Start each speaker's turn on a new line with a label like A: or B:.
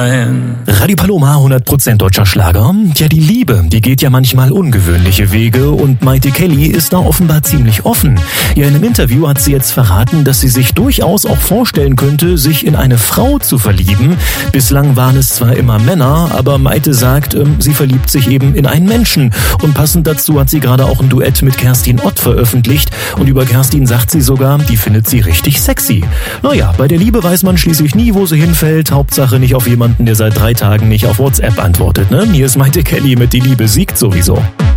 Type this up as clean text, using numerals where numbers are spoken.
A: Radio Paloma, 100% deutscher Schlager. Ja, die Liebe, die geht ja manchmal ungewöhnliche Wege und Mayte Kelly ist da offenbar ziemlich offen. Ja, in einem Interview hat sie jetzt verraten, dass sie sich durchaus auch vorstellen könnte, sich in eine Frau zu verlieben. Bislang waren es zwar immer Männer, aber Mayte sagt, sie verliebt sich eben in einen Menschen. Und passend dazu hat sie gerade auch ein Duett mit Kerstin Ott veröffentlicht. Und über Kerstin sagt sie sogar, die findet sie richtig sexy. Naja, bei der Liebe weiß man schließlich nie, wo sie hinfällt. Hauptsache nicht auf jemanden, der seit 3 Tagen nicht auf WhatsApp antwortet, ne? Hier ist Mayte Kelly mit Die Liebe siegt sowieso.